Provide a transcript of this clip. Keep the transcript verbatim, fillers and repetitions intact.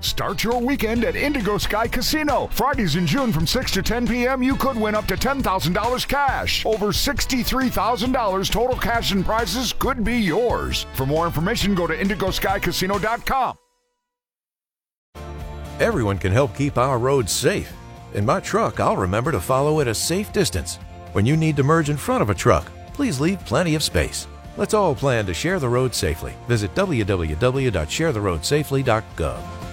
Start your weekend at Indigo Sky Casino. Fridays in June from six to ten p.m. you could win up to ten thousand dollars cash. Over sixty-three thousand dollars total cash and prizes could be yours. For more information, go to indigo sky casino dot com. Everyone can help keep our roads safe. In my truck, I'll remember to follow at a safe distance. When you need to merge in front of a truck, please leave plenty of space. Let's all plan to share the road safely. Visit w w w dot share the road safely dot gov.